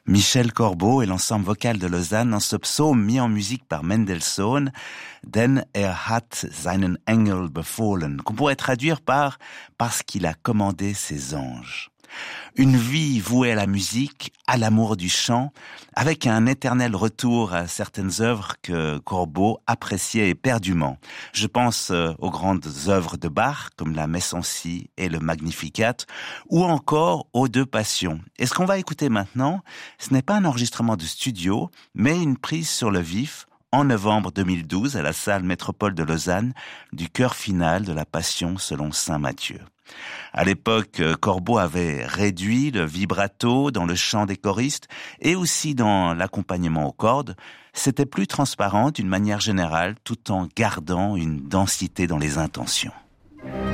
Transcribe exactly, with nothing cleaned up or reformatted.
Michel Corbeau et l'ensemble vocal de Lausanne dans ce psaume mis en musique par Mendelssohn, Denn er hat seinen Engel befohlen, qu'on pourrait traduire par « parce qu'il a commandé ses anges ». Une vie vouée à la musique, à l'amour du chant, avec un éternel retour à certaines œuvres que Corbeau appréciait éperdument. Je pense aux grandes œuvres de Bach, comme la Messe en Si et le Magnificat, ou encore aux Deux Passions. Et ce qu'on va écouter maintenant, ce n'est pas un enregistrement de studio, mais une prise sur le vif, en novembre deux mille douze, à la salle Métropole de Lausanne, du chœur final de la Passion selon saint Matthieu. À l'époque, Corbeau avait réduit le vibrato dans le chant des choristes et aussi dans l'accompagnement aux cordes. C'était plus transparent d'une manière générale tout en gardant une densité dans les intentions.